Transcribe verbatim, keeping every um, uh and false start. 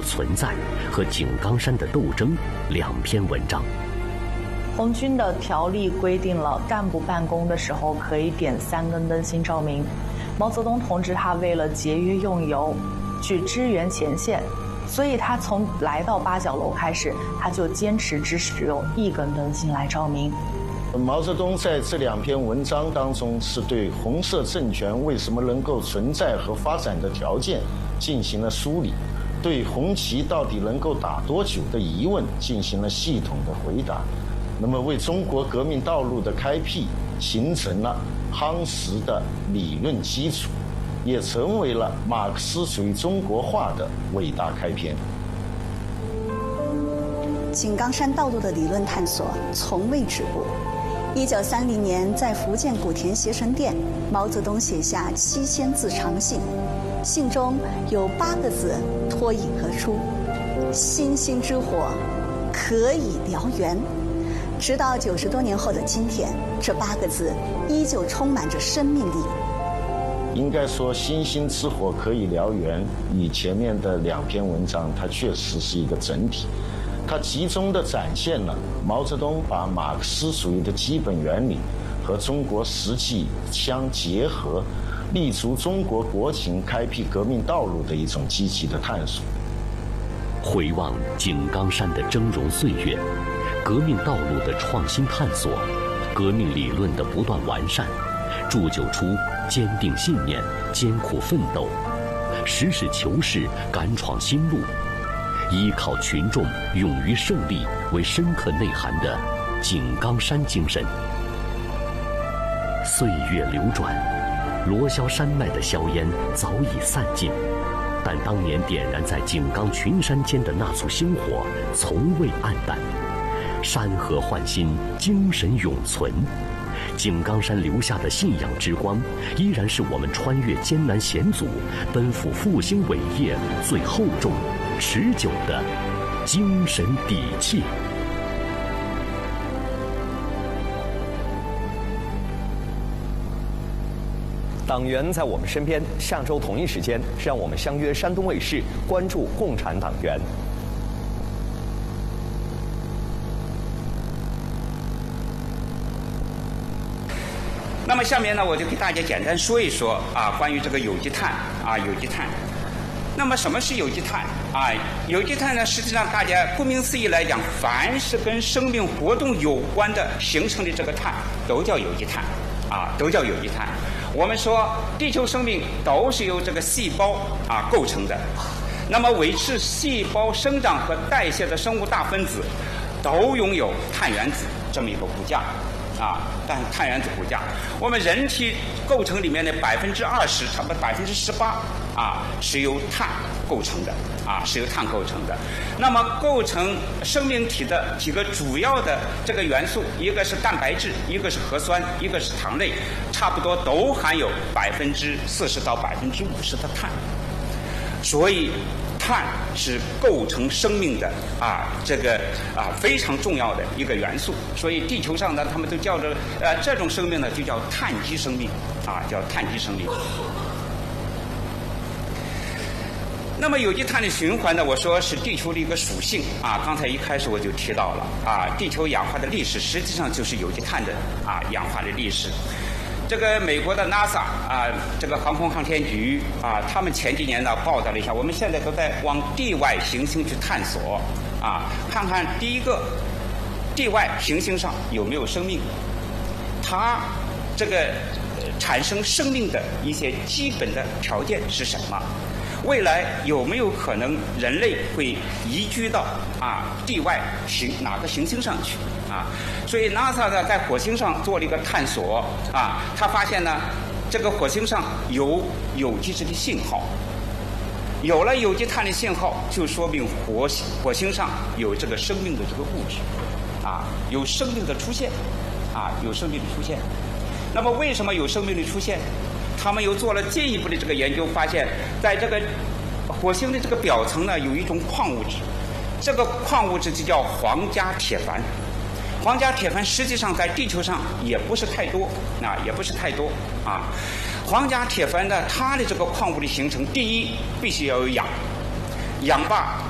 存在和井冈山的斗争两篇文章。 红军的条例规定了干部办公的时候可以点三根灯芯照明。毛泽东同志他为了节约用油，去支援前线，所以他从来到八角楼开始，他就坚持只使用一根灯芯来照明。 毛泽东在这两篇文章当中，是对红色政权为什么能够存在和发展的条件进行了梳理，对红旗到底能够打多久的疑问进行了系统的回答，那么为中国革命道路的开辟形成了夯实的理论基础，也成为了马克思主义中国化的伟大开篇。 井冈山道路的理论探索从未止步。一九三零年，在福建古田协神殿，毛泽东写下七千字长信，信中有八个字脱颖而出：星星之火，可以燎原。直到九十多年后的今天，这八个字依旧充满着生命力。 应该说，星星之火可以燎原，与前面的两篇文章，它确实是一个整体。它集中地展现了毛泽东把马克思主义的基本原理和中国实际相结合，立足中国国情开辟革命道路的一种积极的探索。 回望井冈山的峥嵘岁月，革命道路的创新探索，革命理论的不断完善，铸就出坚定信念、艰苦奋斗、实事求是、敢闯新路，依靠群众、勇于胜利为深刻内涵的井冈山精神。岁月流转，罗霄山脉的硝烟早已散尽，但当年点燃在井冈群山间的那簇星火从未黯淡。山河焕新，精神永存。井冈山留下的信仰之光，依然是我们穿越艰难险阻、奔赴复兴伟业最厚重、持久的精神底气。 党员在我们身边，下周同一时间，让我们相约山东卫视，关注共产党员。 那么下面呢，我就给大家简单说一说啊，关于这个有机碳啊，有机碳。那么什么是有机碳啊？有机碳呢，实际上大家顾名思义来讲，凡是跟生命活动有关的形成的这个碳，都叫有机碳啊，都叫有机碳。我们说地球生命都是由这个细胞啊构成的，那么维持细胞生长和代谢的生物大分子，都拥有碳原子这么一个骨架。啊，但碳原子骨架，我们人体构成里面的百分之二十，差不多百分之十八啊，是由碳构成的啊，是由碳构成的。那么构成生命体的几个主要的这个元素，一个是蛋白质，一个是核酸，一个是糖类，差不多都含有百分之四十到百分之五十的碳。所以碳是构成生命的啊，这个啊非常重要的一个元素。所以地球上呢，他们都叫着呃这种生命呢，就叫碳基生命啊，叫碳基生命。那么有机碳的循环呢，我说是地球的一个属性啊。刚才一开始我就提到了啊，地球氧化的历史实际上就是有机碳的啊氧化的历史。这个美国的 NASA 啊，这个航空航天局啊，他们前几年呢报道了一下，我们现在都在往地外行星去探索啊，看看第一个地外行星上有没有生命，它这个产生生命的一些基本的条件是什么？未来有没有可能人类会移居到啊地外行哪个行星上去啊？所以 NASA 呢在火星上做了一个探索啊，他发现呢这个火星上有有机质的信号，有了有机碳的信号，就说明火火星上有这个生命的这个物质啊，有生命的出现啊，有生命的出现。那么为什么有生命的出现？他们又做了进一步的这个研究，发现在这个火星的这个表层呢，有一种矿物质，这个矿物质就叫皇家铁钒。皇家铁钒实际上在地球上也不是太多啊，也不是太多啊。皇家铁钒呢，它的这个矿物的形成，第一必须要有氧，氧吧